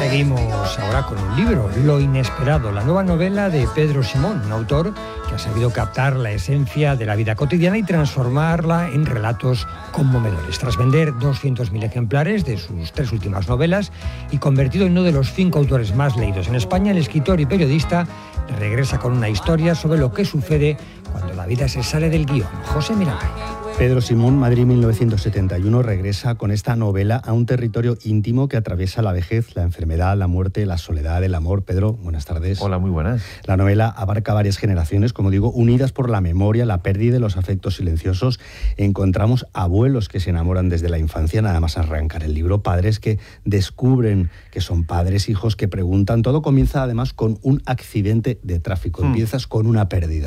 Seguimos ahora con un libro, Lo inesperado, la nueva novela de Pedro Simón, un autor que ha sabido captar la esencia de la vida cotidiana y transformarla en relatos conmovedores. Tras vender 200.000 ejemplares de sus 3 últimas novelas y convertido en uno de los 5 autores más leídos en España, el escritor y periodista regresa con una historia sobre lo que sucede cuando la vida se sale del guión. José Mirabay. Pedro Simón, Madrid 1971, regresa con esta novela a un territorio íntimo que atraviesa la vejez, la enfermedad, la muerte, la soledad, el amor. Pedro, buenas tardes. Hola, muy buenas. La novela abarca varias generaciones, como digo, unidas por la memoria, la pérdida de los afectos silenciosos. Encontramos abuelos que se enamoran desde la infancia, nada más arrancar el libro, padres que descubren que son padres, hijos que preguntan. Todo comienza además con un accidente de tráfico. Empiezas con una pérdida.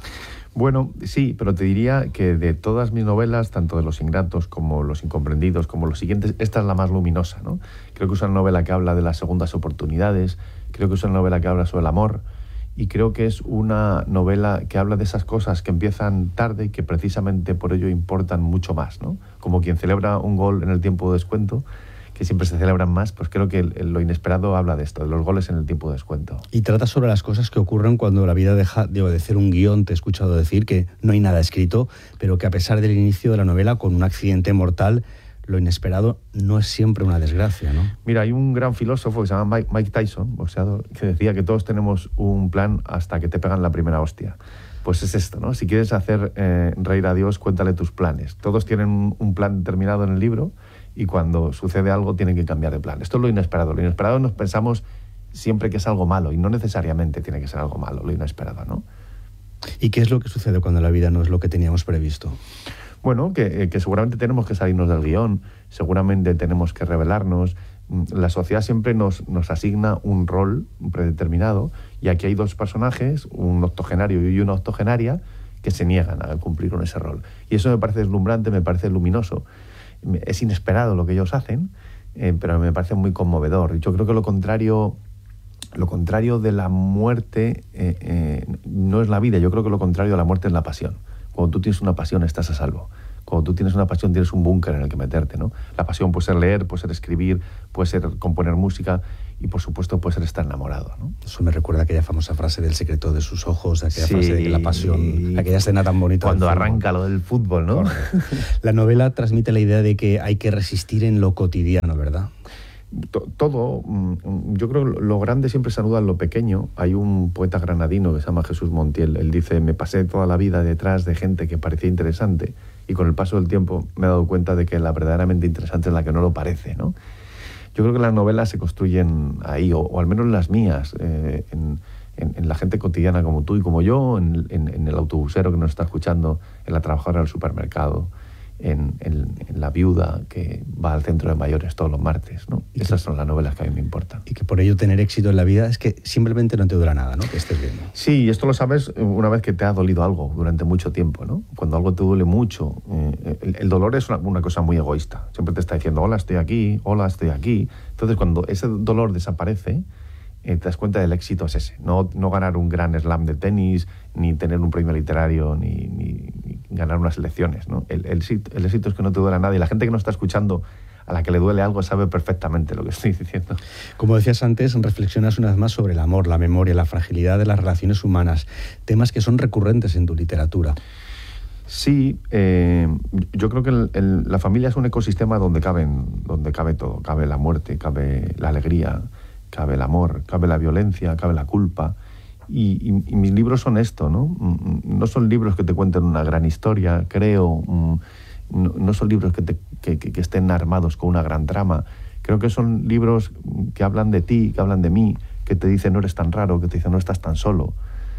Bueno, sí, pero te diría que de todas mis novelas, tanto de Los Ingratos como Los Incomprendidos, como los siguientes, esta es la más luminosa, ¿no? Creo que es una novela que habla de las segundas oportunidades, creo que es una novela que habla sobre el amor, y creo que es una novela que habla de esas cosas que empiezan tarde y que precisamente por ello importan mucho más, ¿no? Como quien celebra un gol en el tiempo de descuento, que siempre se celebran más, pues creo que Lo inesperado habla de esto, de los goles en el tiempo de descuento. Y trata sobre las cosas que ocurren cuando la vida deja de obedecer un guión. Te he escuchado decir que no hay nada escrito, pero que a pesar del inicio de la novela, con un accidente mortal, lo inesperado no es siempre una desgracia, ¿no? Mira, hay un gran filósofo que se llama Mike Tyson, boxeador, que decía que todos tenemos un plan hasta que te pegan la primera hostia. Pues es esto, ¿no? Si quieres hacer reír a Dios, cuéntale tus planes. Todos tienen un plan determinado en el libro, y cuando sucede algo tienen que cambiar de plan. Esto es lo inesperado. Lo inesperado nos pensamos siempre que es algo malo, y no necesariamente tiene que ser algo malo, lo inesperado, ¿no? ¿Y qué es lo que sucede cuando la vida no es lo que teníamos previsto? Bueno, que seguramente tenemos que salirnos del guión, seguramente tenemos que rebelarnos. La sociedad siempre nos asigna un rol predeterminado, y aquí hay 2 personajes, un octogenario y una octogenaria, que se niegan a cumplir con ese rol. Y eso me parece deslumbrante, me parece luminoso. Es inesperado lo que ellos hacen, pero me parece muy conmovedor. Yo creo que lo contrario de la muerte no es la vida. Yo creo que lo contrario de la muerte es la pasión. Cuando tú tienes una pasión, estás a salvo. Cuando tú tienes una pasión, tienes un búnker en el que meterte, ¿no? La pasión puede ser leer, puede ser escribir, puede ser componer música y, por supuesto, puede ser estar enamorado, ¿no? Eso me recuerda a aquella famosa frase del secreto de sus ojos, aquella frase de la pasión, aquella escena tan bonita. Cuando arranca lo del fútbol, ¿no? La novela transmite la idea de que hay que resistir en lo cotidiano, ¿verdad? Todo, yo creo que lo grande siempre se anuda en lo pequeño. Hay un poeta granadino que se llama Jesús Montiel. Él dice: me pasé toda la vida detrás de gente que parecía interesante, y con el paso del tiempo me he dado cuenta de que la verdaderamente interesante es la que no lo parece, ¿no? Yo creo que las novelas se construyen ahí, o al menos las mías, en la gente cotidiana como tú y como yo, en el autobusero que nos está escuchando, en la trabajadora del supermercado, en la viuda que va al centro de mayores todos los martes, ¿no? Esas son las novelas que a mí me importan. Y que por ello tener éxito en la vida es que simplemente no te dura nada, ¿no? Que estés bien. Sí, y esto lo sabes una vez que te ha dolido algo durante mucho tiempo, ¿no? Cuando algo te duele mucho, el dolor es una cosa muy egoísta. Siempre te está diciendo: hola, estoy aquí, hola, estoy aquí. Entonces, cuando ese dolor desaparece, te das cuenta del éxito es ese. No ganar un gran slam de tenis, ni tener un premio literario, ni ganar unas elecciones, ¿no? El éxito es que no te duele nada, y la gente que nos está escuchando, a la que le duele algo, sabe perfectamente lo que estoy diciendo. Como decías antes, reflexionas una vez más sobre el amor, la memoria, la fragilidad de las relaciones humanas, temas que son recurrentes en tu literatura. Sí, yo creo que la familia es un ecosistema donde cabe todo. Cabe la muerte, cabe la alegría, cabe el amor, cabe la violencia, cabe la culpa. Y mis libros son esto, ¿no? No son libros que te cuenten una gran historia, creo. No son libros que estén armados con una gran trama. Creo que son libros que hablan de ti, que hablan de mí, que te dicen: no eres tan raro, que te dicen: no estás tan solo.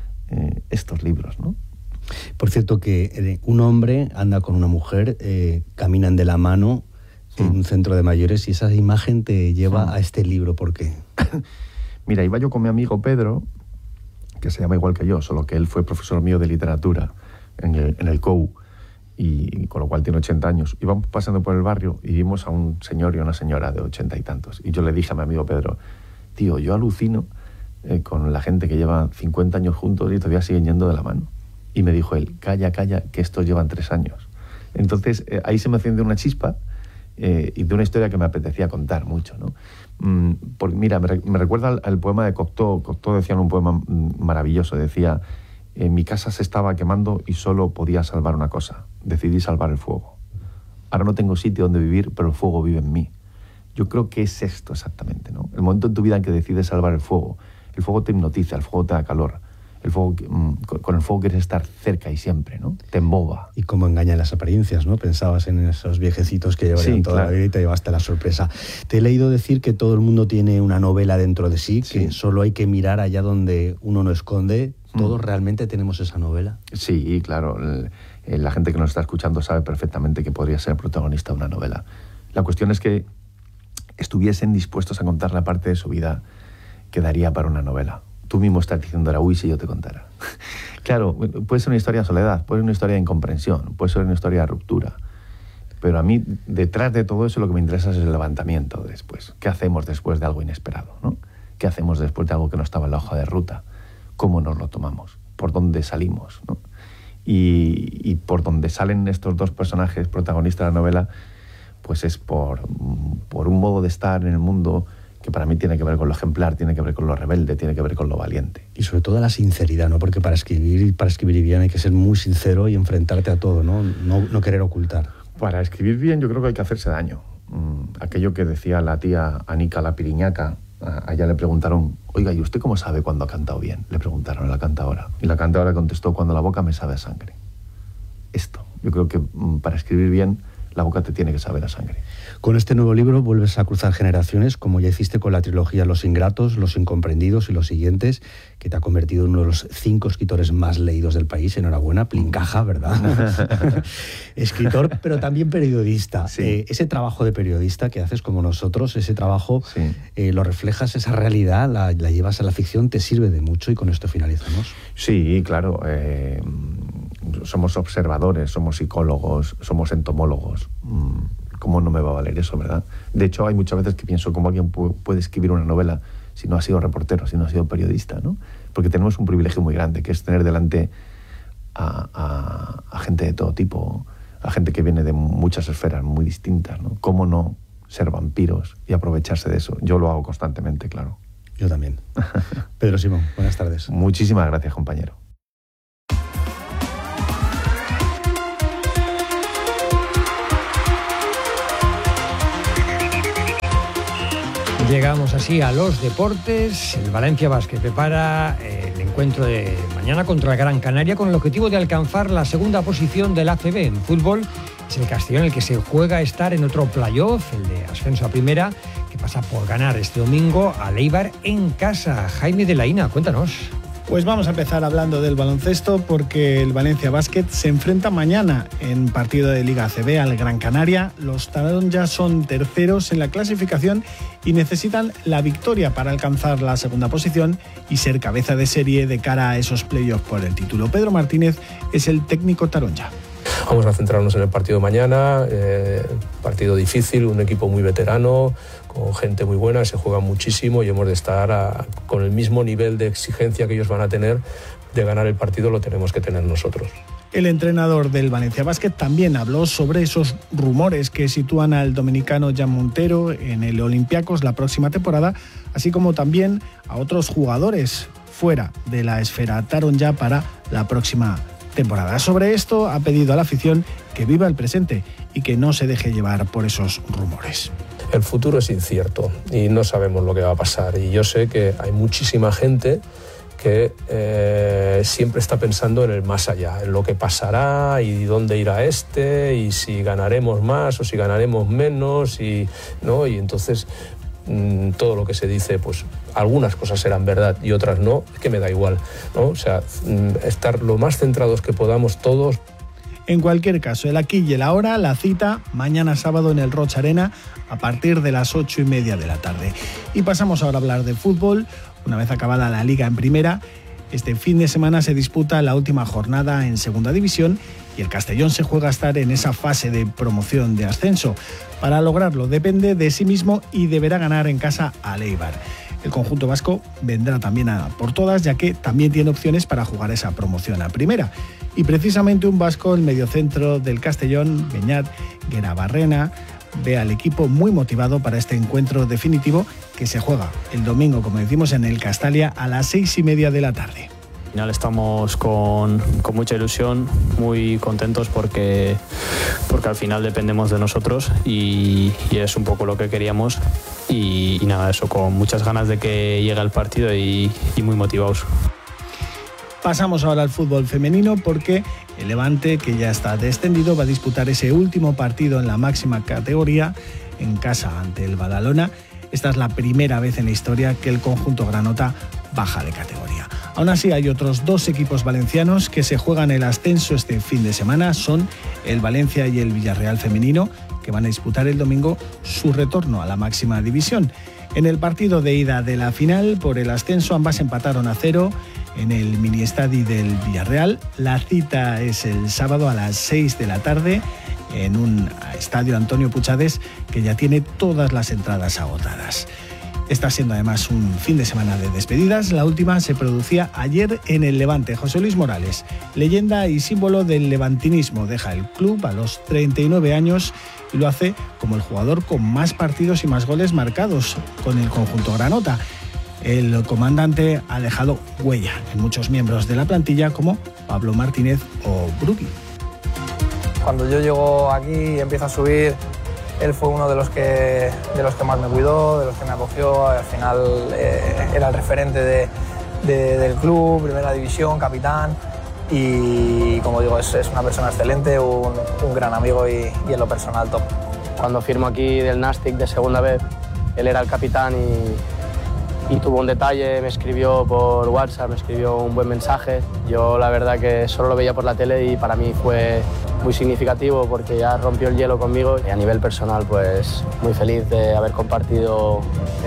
Estos libros, ¿no? Por cierto, que un hombre anda con una mujer, caminan de la mano en un centro de mayores, y esa imagen te lleva a este libro. ¿Por qué? Mira, iba yo con mi amigo Pedro, que se llama igual que yo, solo que él fue profesor mío de literatura en el COU, y con lo cual tiene 80 años. Íbamos pasando por el barrio y vimos a un señor y una señora de 80 y tantos. Y yo le dije a mi amigo Pedro: tío, yo alucino con la gente que lleva 50 años juntos y todavía siguen yendo de la mano. Y me dijo él: calla, que estos llevan 3 años. Entonces ahí se me enciende una chispa y de una historia que me apetecía contar mucho, ¿no? Mira, me recuerda al poema de Cocteau. Cocteau decía en un poema maravilloso, decía: mi casa se estaba quemando y solo podía salvar una cosa. Decidí salvar el fuego. Ahora no tengo sitio donde vivir, pero el fuego vive en mí. Yo creo que es esto exactamente, ¿no? El momento en tu vida en que decides salvar el fuego te hipnotiza, el fuego te da calor. El fuego, con el fuego quieres estar cerca y siempre, ¿no? Te emboba. Y cómo engañan las apariencias, ¿no? Pensabas en esos viejecitos que llevarían toda la vida y te llevaste la sorpresa. Te he leído decir que todo el mundo tiene una novela dentro de sí, que solo hay que mirar allá donde uno no esconde. ¿Todos realmente tenemos esa novela? Sí, claro. La gente que nos está escuchando sabe perfectamente que podría ser protagonista de una novela. La cuestión es que estuviesen dispuestos a contar la parte de su vida que daría para una novela. Tú mismo estás diciendo, uy, si yo te contara. Claro, puede ser una historia de soledad, puede ser una historia de incomprensión, puede ser una historia de ruptura. Pero a mí, detrás de todo eso, lo que me interesa es el levantamiento después. ¿Qué hacemos después de algo inesperado, ¿no? ¿Qué hacemos después de algo que no estaba en la hoja de ruta? ¿Cómo nos lo tomamos? ¿Por dónde salimos, ¿no? Y por donde salen estos dos personajes protagonistas de la novela, pues es por un modo de estar en el mundo que para mí tiene que ver con lo ejemplar, tiene que ver con lo rebelde, tiene que ver con lo valiente. Y sobre todo la sinceridad, ¿no? Porque para escribir bien hay que ser muy sincero y enfrentarte a todo, ¿no? No querer ocultar. Para escribir bien yo creo que hay que hacerse daño. Aquello que decía la tía Anica la Piriñaca, a ella le preguntaron: oiga, ¿y usted cómo sabe cuándo ha cantado bien? Le preguntaron a la cantadora. Y la cantadora contestó: cuando la boca me sabe a sangre. Esto, yo creo que para escribir bien la boca te tiene que saber a sangre. Con este nuevo libro vuelves a cruzar generaciones, como ya hiciste con la trilogía Los Ingratos, Los Incomprendidos y los siguientes, que te ha convertido en uno de los 5 escritores más leídos del país. Enhorabuena, Plincaja, ¿verdad? Escritor, pero también periodista. Sí. Ese trabajo de periodista que haces como nosotros, ese trabajo, lo reflejas, esa realidad, la llevas a la ficción, te sirve de mucho, y con esto finalizamos. Sí, claro. Somos observadores, somos psicólogos, somos entomólogos. ¿Cómo no me va a valer eso, verdad? De hecho, hay muchas veces que pienso cómo alguien puede escribir una novela si no ha sido reportero, si no ha sido periodista, ¿no? Porque tenemos un privilegio muy grande, que es tener delante a gente de todo tipo, a gente que viene de muchas esferas muy distintas, ¿no? ¿Cómo no ser vampiros y aprovecharse de eso? Yo lo hago constantemente, claro. Yo también. Pedro Simón, buenas tardes. Muchísimas gracias, compañero. Llegamos así a los deportes. El Valencia Basket prepara el encuentro de mañana contra el Gran Canaria con el objetivo de alcanzar la segunda posición del ACB. En fútbol es el Castellón el que se juega estar en otro playoff, el de ascenso a primera, que pasa por ganar este domingo al Eibar en casa. Jaime de la Ina, cuéntanos. Pues vamos a empezar hablando del baloncesto, porque el Valencia Basket se enfrenta mañana en partido de Liga ACB al Gran Canaria. Los Taronja son terceros en la clasificación y necesitan la victoria para alcanzar la segunda posición y ser cabeza de serie de cara a esos playoffs por el título. Pedro Martínez es el técnico Taronja. Vamos a centrarnos en el partido de mañana, partido difícil, un equipo muy veterano, con gente muy buena, se juega muchísimo y hemos de estar con el mismo nivel de exigencia que ellos van a tener de ganar el partido, lo tenemos que tener nosotros. El entrenador del Valencia Basket también habló sobre esos rumores que sitúan al dominicano Jan Montero en el Olympiacos la próxima temporada, así como también a otros jugadores fuera de la esfera Taronja para la próxima temporada. Sobre esto ha pedido a la afición que viva el presente y que no se deje llevar por esos rumores. El futuro es incierto y no sabemos lo que va a pasar, y yo sé que hay muchísima gente que siempre está pensando en el más allá, en lo que pasará y dónde irá y si ganaremos más o si ganaremos menos, ¿no? Y entonces todo lo que se dice, pues algunas cosas serán verdad y otras no, es que me da igual, ¿no? O sea, estar lo más centrados que podamos todos. En cualquier caso, el aquí y el ahora, la cita mañana sábado en el Roig Arena a partir de las 8:30 de la tarde. Y pasamos ahora a hablar de fútbol. Una vez acabada la Liga en Primera, este fin de semana se disputa la última jornada en Segunda División y el Castellón se juega a estar en esa fase de promoción de ascenso. Para lograrlo depende de sí mismo y deberá ganar en casa al Eibar. El conjunto vasco vendrá también a por todas, ya que también tiene opciones para jugar esa promoción a Primera. Y precisamente un vasco, el mediocentro del Castellón, Beñat Guerabarrena, ve al equipo muy motivado para este encuentro definitivo que se juega el domingo, como decimos, en el Castalia a las 6:30 de la tarde. Al final estamos con mucha ilusión, muy contentos porque al final dependemos de nosotros y es un poco lo que queríamos y nada, eso, con muchas ganas de que llegue el partido y muy motivados. Pasamos ahora al fútbol femenino porque el Levante, que ya está descendido, va a disputar ese último partido en la máxima categoría en casa ante el Badalona. Esta es la primera vez en la historia que el conjunto granota baja de categoría. Aún así, hay otros 2 equipos valencianos que se juegan el ascenso este fin de semana. Son el Valencia y el Villarreal femenino, que van a disputar el domingo su retorno a la máxima división. En el partido de ida de la final por el ascenso, ambas empataron a 0 en el miniestadi del Villarreal. La cita es el sábado a las 6 de la tarde en un estadio Antonio Puchades que ya tiene todas las entradas agotadas. Está siendo además un fin de semana de despedidas. La última se producía ayer en el Levante. José Luis Morales, leyenda y símbolo del levantinismo, deja el club a los 39 años y lo hace como el jugador con más partidos y más goles marcados con el conjunto granota. El comandante ha dejado huella en muchos miembros de la plantilla como Pablo Martínez o Bruqui. Cuando yo llego aquí y empiezo a subir, él fue uno de los que más me cuidó, de los que me acogió. Al final era el referente del club, primera división, capitán. Y como digo, es una persona excelente, un gran amigo y en lo personal top. Cuando firmo aquí del Nastic de segunda vez, él era el capitán y tuvo un detalle, me escribió por WhatsApp, me escribió un buen mensaje. Yo la verdad que solo lo veía por la tele y para mí fue muy significativo porque ya rompió el hielo conmigo y a nivel personal pues muy feliz de haber compartido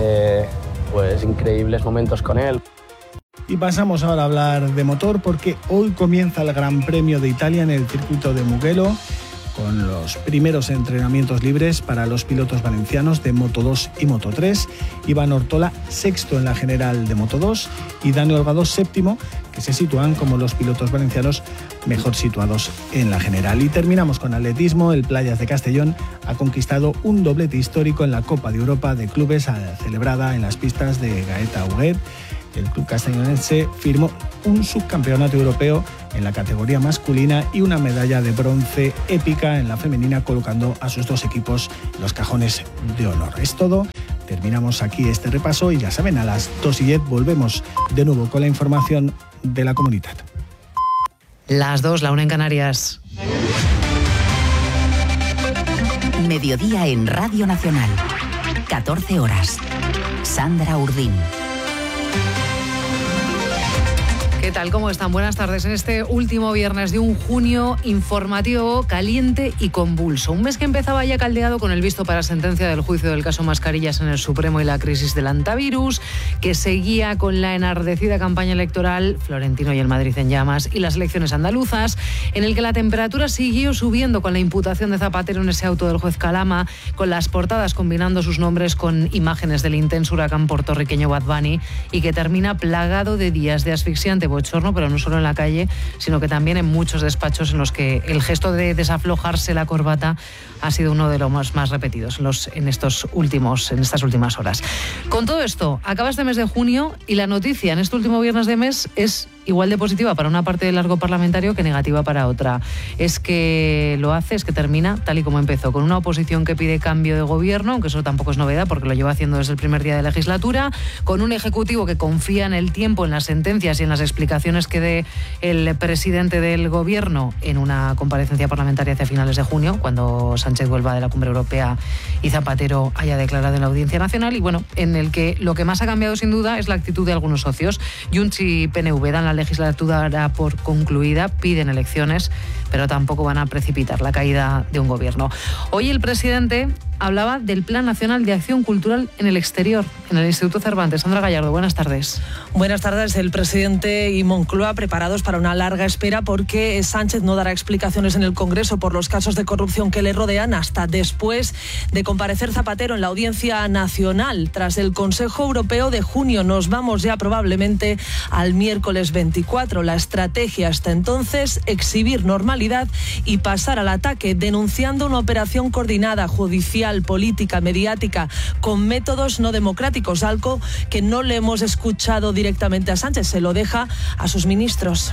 pues increíbles momentos con él. Y pasamos ahora a hablar de motor porque hoy comienza el Gran Premio de Italia en el circuito de Mugello, con los primeros entrenamientos libres para los pilotos valencianos de Moto2 y Moto3. Iván Ortola, sexto en la general de Moto2, y Dani Olgado, séptimo, que se sitúan como los pilotos valencianos mejor situados en la general. Y terminamos con atletismo. El Playas de Castellón ha conquistado un doblete histórico en la Copa de Europa de Clubes celebrada en las pistas de Gaeta Huguet. El club castellonense firmó un subcampeonato europeo en la categoría masculina y una medalla de bronce épica en la femenina, colocando a sus 2 equipos en los cajones de honor. Es todo. Terminamos aquí este repaso y ya saben, a las 2:10 volvemos de nuevo con la información de la comunidad. Las 2, la 1 en Canarias. Mediodía en Radio Nacional. 14 horas. Sandra Urdín. ¿Qué tal? ¿Cómo están? Buenas tardes. En este último viernes de un junio informativo caliente y convulso. Un mes que empezaba ya caldeado con el visto para sentencia del juicio del caso Mascarillas en el Supremo y la crisis del antivirus, que seguía con la enardecida campaña electoral, Florentino y el Madrid en llamas, y las elecciones andaluzas, en el que la temperatura siguió subiendo con la imputación de Zapatero en ese auto del juez Calama, con las portadas combinando sus nombres con imágenes del intenso huracán puertorriqueño Bad Bunny, y que termina plagado de días de asfixiante bochorno, pero no solo en la calle, sino que también en muchos despachos en los que el gesto de desaflojarse la corbata ha sido uno de los más repetidos en estas últimas horas. Con todo esto, acaba este mes de junio y la noticia en este último viernes de mes es igual de positiva para una parte del largo parlamentario que negativa para otra. Es que termina tal y como empezó, con una oposición que pide cambio de gobierno, aunque eso tampoco es novedad porque lo lleva haciendo desde el primer día de legislatura, con un ejecutivo que confía en el tiempo, en las sentencias y en las explicaciones que dé el presidente del gobierno en una comparecencia parlamentaria hacia finales de junio, cuando Sánchez vuelva de la Cumbre Europea y Zapatero haya declarado en la Audiencia Nacional, y bueno, en el que lo que más ha cambiado sin duda es la actitud de algunos socios. Junts y PNV dan la legislatura por concluida, piden elecciones, pero tampoco van a precipitar la caída de un gobierno. Hoy el presidente hablaba del Plan Nacional de Acción Cultural en el Exterior, en el Instituto Cervantes. Sandra Gallardo, buenas tardes. Buenas tardes. El presidente y Moncloa preparados para una larga espera porque Sánchez no dará explicaciones en el Congreso por los casos de corrupción que le rodean. plantean hasta después de comparecer Zapatero en la Audiencia Nacional. Tras el Consejo Europeo de junio nos vamos ya probablemente al miércoles 24. La estrategia hasta entonces, exhibir normalidad y pasar al ataque, denunciando una operación coordinada, judicial, política, mediática, con métodos no democráticos, algo que no le hemos escuchado directamente a Sánchez, se lo deja a sus ministros.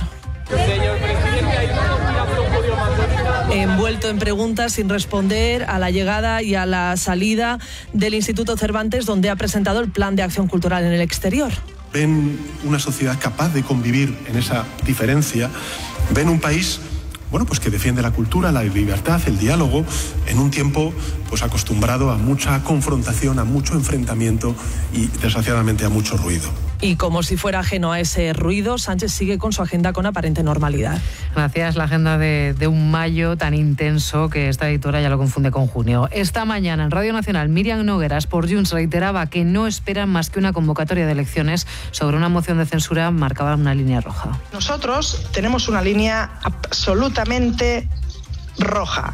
Envuelto en preguntas sin responder a la llegada y a la salida del Instituto Cervantes, donde ha presentado el Plan de Acción Cultural en el Exterior. Ven una sociedad capaz de convivir en esa diferencia, ven un país pues que defiende la cultura, la libertad, el diálogo, en un tiempo pues acostumbrado a mucha confrontación, a mucho enfrentamiento y desgraciadamente a mucho ruido. Y como si fuera ajeno a ese ruido, Sánchez sigue con su agenda con aparente normalidad. Gracias, la agenda de un mayo tan intenso que esta editora ya lo confunde con junio. Esta mañana en Radio Nacional, Míriam Nogueras por Junts reiteraba que no esperan más que una convocatoria de elecciones sobre una moción de censura marcaba una línea roja. Nosotros tenemos una línea absolutamente roja,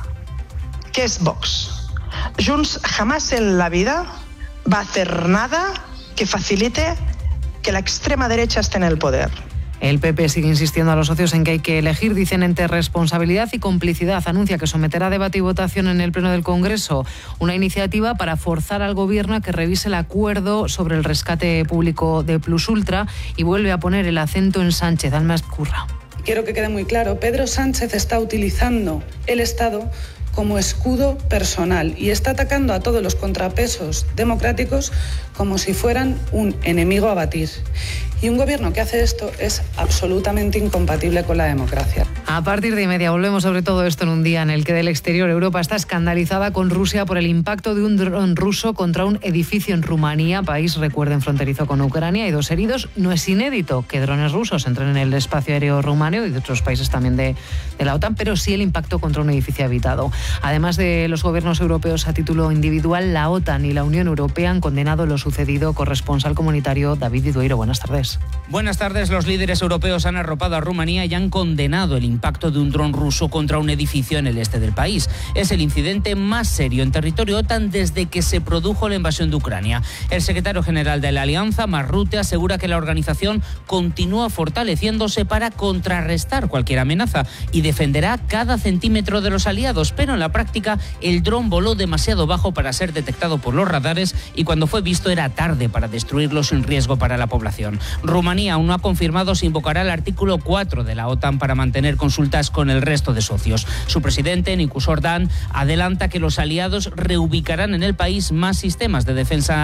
que es Vox. Junts jamás en la vida va a hacer nada que facilite que la extrema derecha esté en el poder. El PP sigue insistiendo a los socios en que hay que elegir, dicen, entre responsabilidad y complicidad. Anuncia que someterá a debate y votación en el Pleno del Congreso una iniciativa para forzar al Gobierno a que revise el acuerdo sobre el rescate público de Plus Ultra y vuelve a poner el acento en Sánchez. Alma Escurra. Quiero que quede muy claro, Pedro Sánchez está utilizando el Estado como escudo personal y está atacando a todos los contrapesos democráticos como si fueran un enemigo a batir. Y un gobierno que hace esto es absolutamente incompatible con la democracia. A partir de 1:30 volvemos sobre todo esto en un día en el que del exterior Europa está escandalizada con Rusia por el impacto de un dron ruso contra un edificio en Rumanía, país, recuerden, fronterizo con Ucrania, y 2 heridos. No es inédito que drones rusos entren en el espacio aéreo rumano y de otros países también de la OTAN, pero sí el impacto contra un edificio habitado. Además de los gobiernos europeos a título individual, la OTAN y la Unión Europea han condenado lo sucedido. Corresponsal comunitario David Didueiro, buenas tardes. Buenas tardes. Los líderes europeos han arropado a Rumanía y han condenado el impacto de un dron ruso contra un edificio en el este del país. Es el incidente más serio en territorio OTAN desde que se produjo la invasión de Ucrania. El secretario general de la Alianza, Mark Rutte, asegura que la organización continúa fortaleciéndose para contrarrestar cualquier amenaza y defenderá cada centímetro de los aliados, pero en la práctica el dron voló demasiado bajo para ser detectado por los radares y cuando fue visto era tarde para destruirlo sin riesgo para la población. Rumanía aún no ha confirmado si invocará el artículo 4 de la OTAN para mantener consultas con el resto de socios. Su presidente, Nicu Orban, adelanta que los aliados reubicarán en el país más sistemas de defensa